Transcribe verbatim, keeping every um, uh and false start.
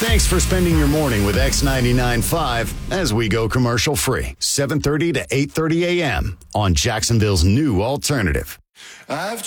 Thanks for spending your morning with X ninety-nine point five as we go commercial free. seven thirty to eight thirty a.m. on Jacksonville's new alternative. I've